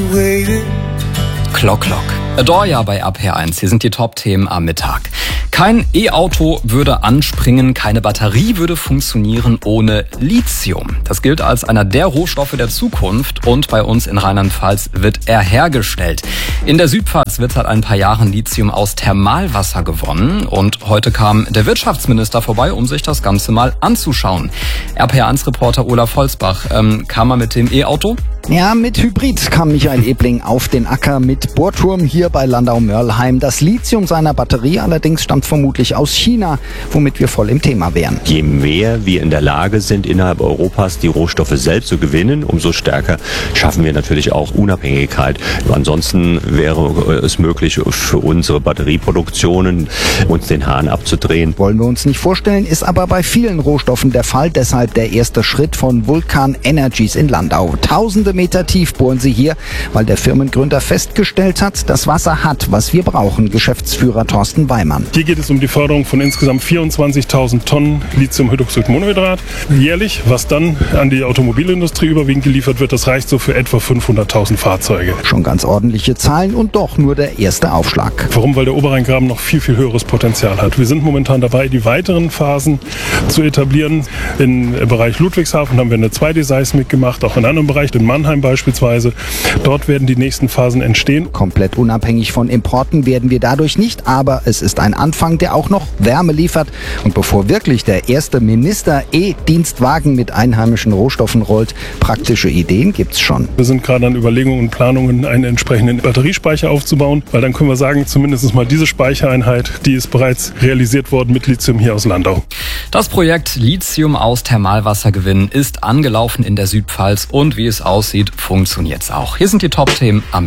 Klock, Klock. Adoria bei RPR1. Hier sind die Top-Themen am Mittag. Kein E-Auto würde anspringen, keine Batterie würde funktionieren ohne Lithium. Das gilt als einer der Rohstoffe der Zukunft und bei uns in Rheinland-Pfalz wird er hergestellt. In der Südpfalz wird seit ein paar Jahren Lithium aus Thermalwasser gewonnen und heute kam der Wirtschaftsminister vorbei, um sich das Ganze mal anzuschauen. RPR1-Reporter Olaf Holzbach, kam er mit dem E-Auto? Ja, mit Hybrid kam Michael Ebling auf den Acker mit Bohrturm hier bei Landau-Mörlheim. Das Lithium seiner Batterie allerdings stammt vermutlich aus China, womit wir voll im Thema wären. Je mehr wir in der Lage sind, innerhalb Europas die Rohstoffe selbst zu gewinnen, umso stärker schaffen wir natürlich auch Unabhängigkeit. Ansonsten wäre es möglich für unsere Batterieproduktionen, uns den Hahn abzudrehen. Wollen wir uns nicht vorstellen, ist aber bei vielen Rohstoffen der Fall. Deshalb der erste Schritt von Vulcan Energies in Landau. Tausende Meter tief bohren sie hier, weil der Firmengründer festgestellt hat, das Wasser hat, was wir brauchen. Geschäftsführer Thorsten Weimann. Hier geht es um die Förderung von insgesamt 24.000 Tonnen Lithiumhydroxidmonohydrat jährlich, was dann an die Automobilindustrie überwiegend geliefert wird. Das reicht so für etwa 500.000 Fahrzeuge. Schon ganz ordentliche Zahlen und doch nur der erste Aufschlag. Warum? Weil der Oberrheingraben noch viel, viel höheres Potenzial hat. Wir sind momentan dabei, die weiteren Phasen zu etablieren. Im Bereich Ludwigshafen haben wir eine 2D-Seismik gemacht, auch in anderen Bereichen, in Mannheim beispielsweise. Dort werden die nächsten Phasen entstehen. Komplett unabhängig von Importen werden wir dadurch nicht, aber es ist ein Anfang, der auch noch Wärme liefert. Und bevor wirklich der erste Minister E-Dienstwagen mit einheimischen Rohstoffen rollt, praktische Ideen gibt's schon. Wir sind gerade an Überlegungen und Planungen, einen entsprechenden Batteriespeicher aufzubauen, weil dann können wir sagen, zumindest mal diese Speichereinheit, die ist bereits realisiert worden mit Lithium hier aus Landau. Das Projekt Lithium aus Thermalwasser gewinnen ist angelaufen in der Südpfalz und wie es aussieht, funktioniert's auch. Hier sind die Top-Themen am Mittag.